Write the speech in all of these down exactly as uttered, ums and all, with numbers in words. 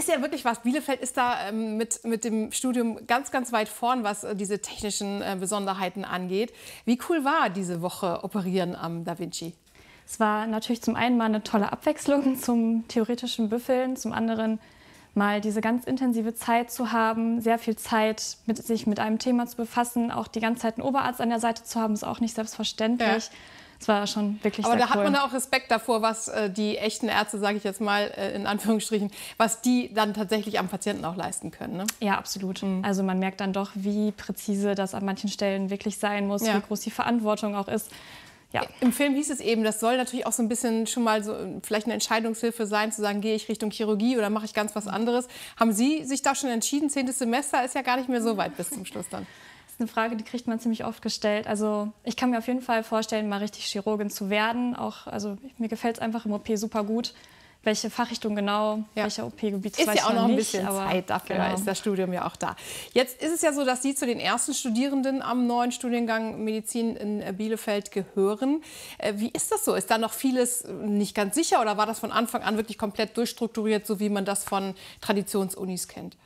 ist ja wirklich was. Bielefeld ist da ähm, mit, mit dem Studium ganz, ganz weit vorn, was äh, diese technischen äh, Besonderheiten angeht. Wie cool war diese Woche Operieren am Da Vinci? Es war natürlich zum einen mal eine tolle Abwechslung zum theoretischen Büffeln, zum anderen mal diese ganz intensive Zeit zu haben, sehr viel Zeit, mit, sich mit einem Thema zu befassen, auch die ganze Zeit einen Oberarzt an der Seite zu haben, ist auch nicht selbstverständlich. Ja. Es war schon wirklich Aber sehr da cool. hat man auch Respekt davor, was äh, die echten Ärzte, sage ich jetzt mal äh, in Anführungsstrichen, was die dann tatsächlich am Patienten auch leisten können. Ne? Ja, absolut. Mhm. Also man merkt dann doch, wie präzise das an manchen Stellen wirklich sein muss, ja. wie groß die Verantwortung auch ist. Ja. Im Film hieß es eben, das soll natürlich auch so ein bisschen schon mal so vielleicht eine Entscheidungshilfe sein, zu sagen, gehe ich Richtung Chirurgie oder mache ich ganz was anderes. Haben Sie sich da schon entschieden? Zehntes Semester ist ja gar nicht mehr so weit bis zum Schluss dann. Das ist eine Frage, die kriegt man ziemlich oft gestellt. Also ich kann mir auf jeden Fall vorstellen, mal richtig Chirurgin zu werden. Auch, also mir gefällt es einfach im O P super gut. Welche Fachrichtung genau, ja. welcher O P-Gebiet, ist weiß ja auch ich noch ein nicht, bisschen aber Zeit dafür, genau. ist das Studium ja auch da. Jetzt ist es ja so, dass Sie zu den ersten Studierenden am neuen Studiengang Medizin in Bielefeld gehören. Wie ist das so? Ist da noch vieles nicht ganz sicher oder war das von Anfang an wirklich komplett durchstrukturiert, so wie man das von Traditionsunis kennt?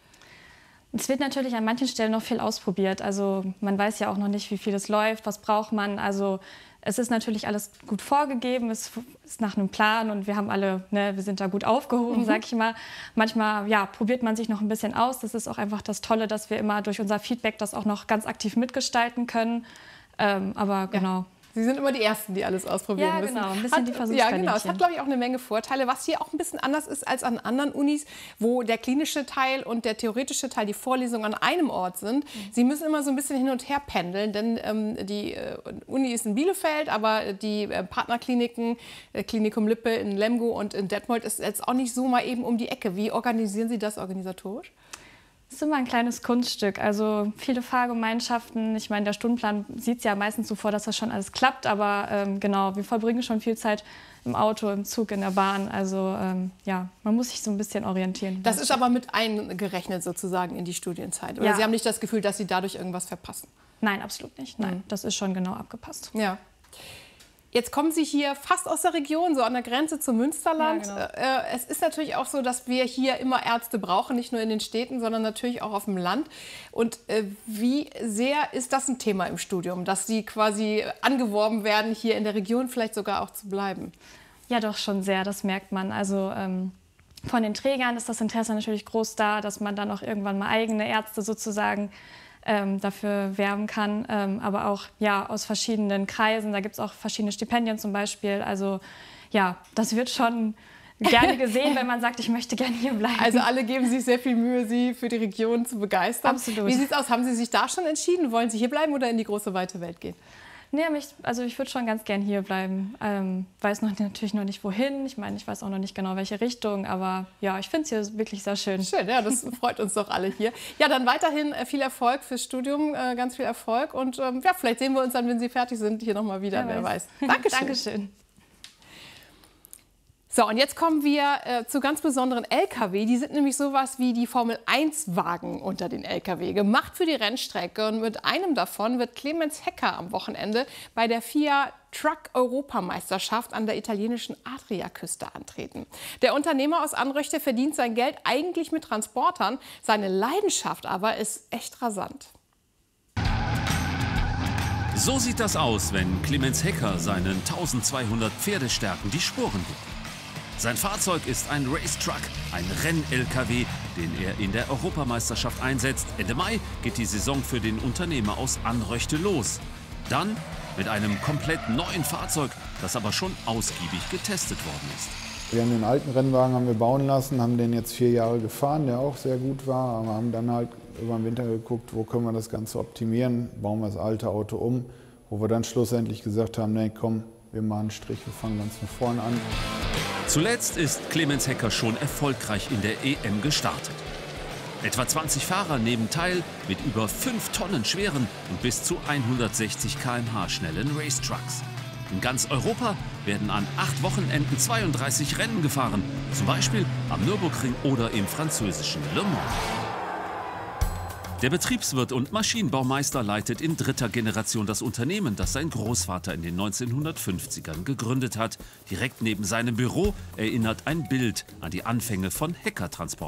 Es wird natürlich an manchen Stellen noch viel ausprobiert. Also man weiß ja auch noch nicht, wie viel es läuft, was braucht man. Also es ist natürlich alles gut vorgegeben, es ist nach einem Plan und wir haben alle, ne, wir sind da gut aufgehoben, mhm. sag ich mal. Manchmal ja, probiert man sich noch ein bisschen aus. Das ist auch einfach das Tolle, dass wir immer durch unser Feedback das auch noch ganz aktiv mitgestalten können. Ähm, aber genau. Ja. Sie sind immer die Ersten, die alles ausprobieren ja, müssen. Ja, genau, ein bisschen hat, die Versuchskaninchen. Ja, genau. Es hat, glaube ich, auch eine Menge Vorteile, was hier auch ein bisschen anders ist als an anderen Unis, wo der klinische Teil und der theoretische Teil, die Vorlesungen an einem Ort sind. Mhm. Sie müssen immer so ein bisschen hin und her pendeln, denn ähm, die äh, Uni ist in Bielefeld, aber die äh, Partnerkliniken, äh, Klinikum Lippe in Lemgo und in Detmold ist jetzt auch nicht so mal eben um die Ecke. Wie organisieren Sie das organisatorisch? Es ist immer ein kleines Kunststück, also viele Fahrgemeinschaften. Ich meine, der Stundenplan sieht es ja meistens so vor, dass das schon alles klappt, aber ähm, genau, wir verbringen schon viel Zeit im Auto, im Zug, in der Bahn. Also ähm, ja, man muss sich so ein bisschen orientieren. Das ist aber mit eingerechnet sozusagen in die Studienzeit, oder? Ja. Sie haben nicht das Gefühl, dass Sie dadurch irgendwas verpassen? Nein, absolut nicht. Nein, mhm. das ist schon genau abgepasst. Ja. Jetzt kommen Sie hier fast aus der Region, so an der Grenze zum Münsterland. Ja, genau. Es ist natürlich auch so, dass wir hier immer Ärzte brauchen, nicht nur in den Städten, sondern natürlich auch auf dem Land. Und wie sehr ist das ein Thema im Studium, dass Sie quasi angeworben werden, hier in der Region vielleicht sogar auch zu bleiben? Ja, doch schon sehr, das merkt man. Also ähm, von den Trägern ist das Interesse natürlich groß da, dass man dann auch irgendwann mal eigene Ärzte sozusagen Ähm, dafür werben kann, ähm, aber auch ja, aus verschiedenen Kreisen. Da gibt es auch verschiedene Stipendien zum Beispiel. Also ja, das wird schon gerne gesehen, wenn man sagt, ich möchte gerne hier bleiben. Also alle geben sich sehr viel Mühe, Sie für die Region zu begeistern. Absolut. Wie sieht es aus? Haben Sie sich da schon entschieden? Wollen Sie hier bleiben oder in die große, weite Welt gehen? Nee, mich, also ich würde schon ganz gern hier bleiben. Ähm, weiß noch, natürlich noch nicht wohin. Ich meine, ich weiß auch noch nicht genau, welche Richtung. Aber ja, ich finde es hier wirklich sehr schön. Schön, ja, das freut uns doch alle hier. Ja, dann weiterhin viel Erfolg fürs Studium, äh, ganz viel Erfolg. Und ähm, ja, vielleicht sehen wir uns dann, wenn Sie fertig sind, hier nochmal wieder, wer, wer weiß. weiß. Dankeschön. Dankeschön. So, und jetzt kommen wir äh, zu ganz besonderen L K W. Die sind nämlich sowas wie die Formel eins Wagen unter den L K W, gemacht für die Rennstrecke. Und mit einem davon wird Clemens Hecker am Wochenende bei der F I A Truck-Europameisterschaft an der italienischen Adriaküste antreten. Der Unternehmer aus Anröchte verdient sein Geld eigentlich mit Transportern. Seine Leidenschaft aber ist echt rasant. So sieht das aus, wenn Clemens Hecker seinen tausendzweihundert Pferdestärken die Sporen gibt. Sein Fahrzeug ist ein Race-Truck, ein Renn-L K W, den er in der Europameisterschaft einsetzt. Ende Mai geht die Saison für den Unternehmer aus Anröchte los. Dann mit einem komplett neuen Fahrzeug, das aber schon ausgiebig getestet worden ist. Wir haben den alten Rennwagen haben wir bauen lassen, haben den jetzt vier Jahre gefahren, der auch sehr gut war. Aber haben dann halt über den Winter geguckt, wo können wir das Ganze optimieren, bauen wir das alte Auto um. Wo wir dann schlussendlich gesagt haben, nee, komm, wir machen einen Strich, wir fangen ganz von vorne an. Zuletzt ist Clemens Hecker schon erfolgreich in der E M gestartet. Etwa zwanzig Fahrer nehmen teil mit über fünf Tonnen schweren und bis zu hundertsechzig Kilometer pro Stunde schnellen Racetrucks. In ganz Europa werden an acht Wochenenden zweiunddreißig Rennen gefahren, zum Beispiel am Nürburgring oder im französischen Le Mans. Der Betriebswirt und Maschinenbaumeister leitet in dritter Generation das Unternehmen, das sein Großvater in den neunzehnhundertfünfzigern gegründet hat. Direkt neben seinem Büro erinnert ein Bild an die Anfänge von Hecker Transport.